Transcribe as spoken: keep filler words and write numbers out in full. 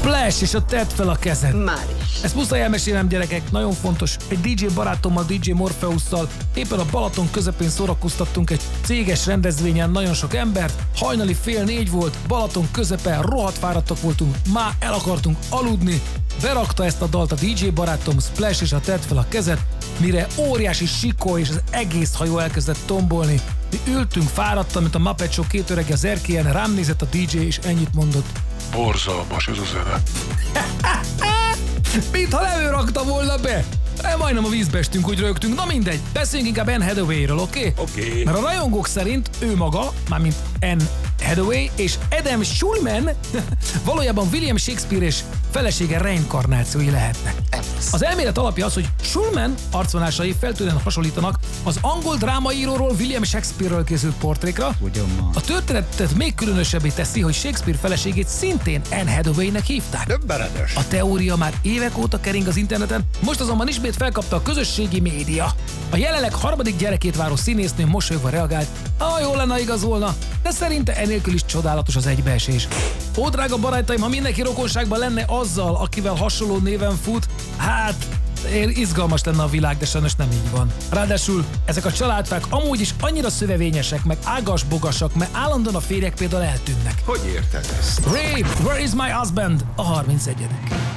Splash és a tedd fel a kezed. Már is. Ezt muszáj elmesélnem, gyerekek, nagyon fontos. Egy dé dzsé barátommal, dé dzsé Morpheusszal éppen a Balaton közepén szórakoztattunk egy céges rendezvényen nagyon sok embert. Hajnali fél négy volt, Balaton közepe, rohadt fáradtak voltunk, már el akartunk aludni. Berakta ezt a dalt a dé dzsé barátom, Splash és a tedd fel a kezed, mire óriási sikoly és az egész hajó elkezdett tombolni. Mi ültünk fáradtan, mint a Muppet Show két örege az erkélyen, rám nézett a dé dzsé és ennyit mondott. Borzalmas ez a zene. Mintha levő rakta volna be. E, majdnem a vízbe estünk, úgy rögtünk. Na mindegy, beszéljünk inkább Anne Hathaway-ről, oké? Okay? Oké. Okay. Mert a rajongók szerint ő maga, mármint Anne Hathaway és Adam Schulman valójában William Shakespeare és felesége reinkarnációi lehetnek. Az elmélet alapja az, hogy Schulman arcvonásai feltűnően hasonlítanak az angol drámaíróról William Shakespeare-ről készült portrékra. Ugyan. A történetet még különösebbé teszi, hogy Shakespeare feleségét szintén Anne Hathaway-nek hívták. Döbbenetes. A teória már évek óta kering az interneten, most azonban ismét felkapta a közösségi média. A jelenleg harmadik gyerekét váró színésznő mosolyogva reagált, ah, jó lenne, igaz volna, de szerinte enélkül is csodálatos az egybeesés. Ó, drága barátaim, ha mindenki rokonságban lenne azzal, akivel hasonló néven fut, hát izgalmas lenne a világ, de sajnos nem így van. Ráadásul ezek a családfák amúgy is annyira szövevényesek, meg ágas-bogasak, mert állandóan a férjek például eltűnnek. Hogy érted ezt? Ray, Where is my husband? A harmincegyedik